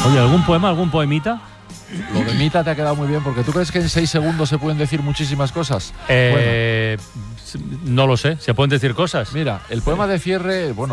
Oye, ¿algún poema, algún poemita? Lo de Mita te ha quedado muy bien, porque ¿tú crees que en 6 segundos se pueden decir muchísimas cosas? No lo sé, ¿se pueden decir cosas? Mira, el poema de cierre, bueno,